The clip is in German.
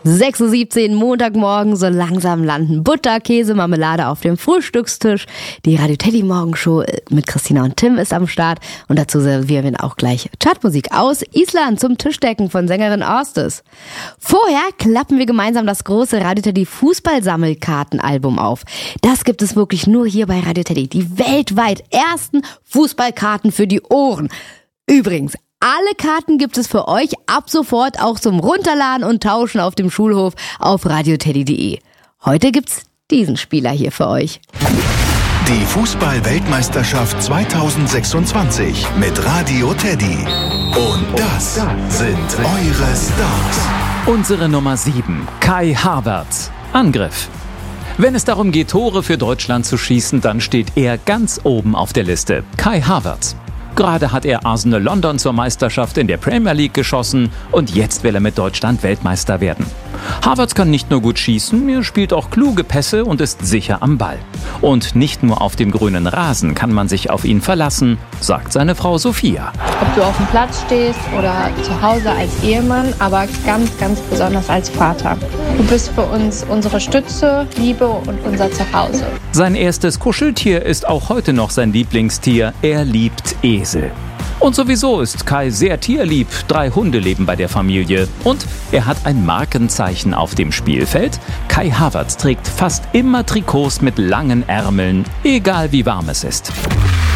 6:17 Uhr, Montagmorgen, so langsam landen Butter, Käse, Marmelade auf dem Frühstückstisch. Die Radio Teddy Morgenshow mit Christina und Tim ist am Start und dazu servieren wir auch gleich Chartmusik aus Island zum Tischdecken von Sängerin Orstes. Vorher klappen wir gemeinsam das große Radio Teddy Fußballsammelkartenalbum auf. Das gibt es wirklich nur hier bei Radio Teddy, die weltweit ersten Fußballkarten für die Ohren. Übrigens, alle Karten gibt es für euch ab sofort auch zum Runterladen und Tauschen auf dem Schulhof auf radioteddy.de. Heute gibt's diesen Spieler hier für euch. Die Fußball-Weltmeisterschaft 2026 mit Radio Teddy. Und das sind eure Stars. Unsere Nummer 7, Kai Havertz. Angriff. Wenn es darum geht, Tore für Deutschland zu schießen, dann steht er ganz oben auf der Liste. Kai Havertz. Gerade hat er Arsenal London zur Meisterschaft in der Premier League geschossen und jetzt will er mit Deutschland Weltmeister werden. Havertz kann nicht nur gut schießen, er spielt auch kluge Pässe und ist sicher am Ball. Und nicht nur auf dem grünen Rasen kann man sich auf ihn verlassen, sagt seine Frau Sophia. Ob du auf dem Platz stehst oder zu Hause als Ehemann, aber ganz, ganz besonders als Vater. Du bist für uns unsere Stütze, Liebe und unser Zuhause. Sein erstes Kuscheltier ist auch heute noch sein Lieblingstier. Er liebt Esel. Und sowieso ist Kai sehr tierlieb. 3 Hunde leben bei der Familie. Und er hat ein Markenzeichen auf dem Spielfeld. Kai Havertz trägt fast immer Trikots mit langen Ärmeln, egal wie warm es ist.